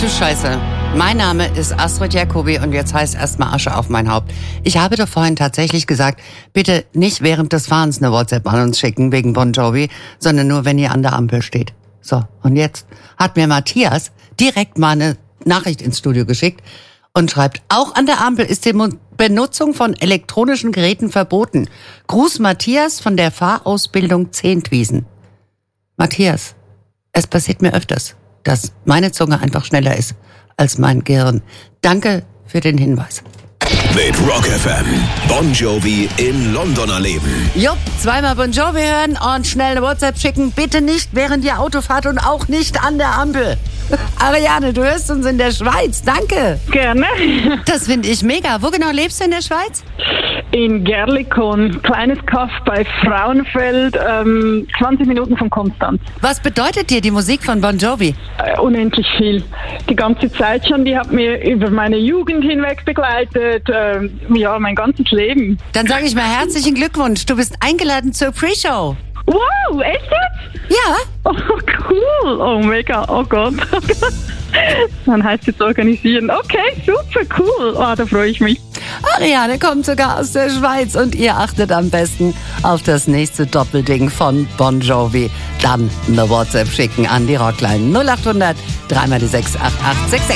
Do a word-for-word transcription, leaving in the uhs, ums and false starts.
du Scheiße. Mein Name ist Astrid Jacobi und jetzt heißt erstmal Asche auf mein Haupt. Ich habe doch vorhin tatsächlich gesagt, bitte nicht während des Fahrens eine WhatsApp an uns schicken wegen Bon Jovi, sondern nur, wenn ihr an der Ampel steht. So, und jetzt hat mir Matthias direkt mal eine Nachricht ins Studio geschickt und schreibt, auch an der Ampel ist die Benutzung von elektronischen Geräten verboten. Gruß Matthias von der Fahrausbildung Zehntwiesen. Matthias, es passiert mir öfters, dass meine Zunge einfach schneller ist als mein Gehirn. Danke für den Hinweis. Mit Rock F M. Bon Jovi in London erleben. Jupp, zweimal Bon Jovi hören und schnell eine WhatsApp schicken. Bitte nicht während ihr Auto fahrt und auch nicht an der Ampel. Ariane, du hörst uns in der Schweiz. Danke. Gerne. Das finde ich mega. Wo genau lebst du in der Schweiz? In Gerlikon, kleines Kaff bei Frauenfeld, ähm, zwanzig Minuten von Konstanz. Was bedeutet dir die Musik von Bon Jovi? Äh, unendlich viel. Die ganze Zeit schon, die hat mir über meine Jugend hinweg begleitet, äh, ja, mein ganzes Leben. Dann sage ich mal herzlichen Glückwunsch. Du bist eingeladen zur Pre-Show. Wow, echt jetzt? Ja. Oh, cool. Oh, mega. Oh Gott. Oh Gott. Dann heißt es jetzt organisieren. Okay, super, cool. Oh, da freue ich mich. Ariane kommt sogar aus der Schweiz und ihr achtet am besten auf das nächste Doppelding von Bon Jovi. Dann eine WhatsApp schicken an die Rockline null acht hundert drei mal die sechs acht acht sechs sechs.